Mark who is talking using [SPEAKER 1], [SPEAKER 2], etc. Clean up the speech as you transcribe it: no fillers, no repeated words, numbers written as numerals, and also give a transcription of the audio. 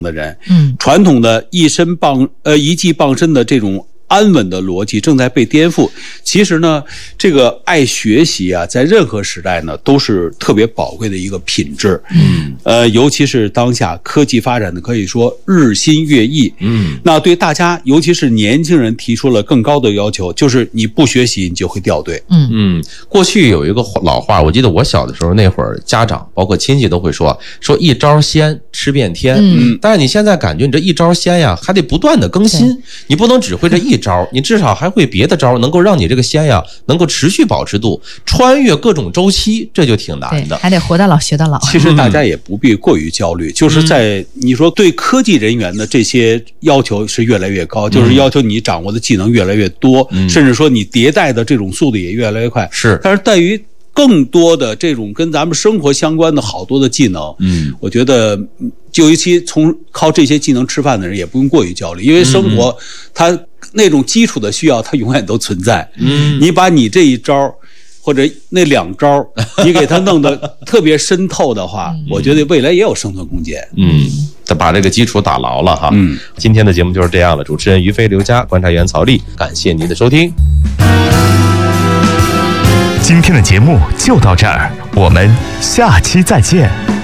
[SPEAKER 1] 的人，传统的一技傍身的这种安稳的逻辑正在被颠覆。其实呢，这个爱学习啊，在任何时代呢，都是特别宝贵的一个品质。尤其是当下科技发展的可以说日新月异。那对大家，尤其是年轻人提出了更高的要求，就是你不学习，你就会掉队。
[SPEAKER 2] 过去有一个老话，我记得我小的时候那会儿，家长包括亲戚都会说一招鲜吃遍天。但是你现在感觉你这一招鲜呀，还得不断的更新，你不能只会这一招，你至少还会别的招，能够让你这个鲜呀能够持续保持住，穿越各种周期，这就挺难的。
[SPEAKER 3] 还得活到老学到老。
[SPEAKER 1] 其实大家也不必过于焦虑，就是在你说对科技人员的这些要求是越来越高，就是要求你掌握的技能越来越多，甚至说你迭代的这种速度也越来越快。
[SPEAKER 2] 是，
[SPEAKER 1] 但是对于更多的这种跟咱们生活相关的好多的技能，我觉得就尤其靠这些技能吃饭的人也不用过于焦虑，因为生活它那种基础的需要它永远都存在。你把你这一招或者那2招你给它弄得特别深透的话，我觉得未来也有生存空间。
[SPEAKER 2] 他把这个基础打牢了哈。今天的节目就是这样了，主持人于飞、刘佳，观察员曹丽，感谢您的收听。
[SPEAKER 4] 今天的节目就到这儿，我们下期再见。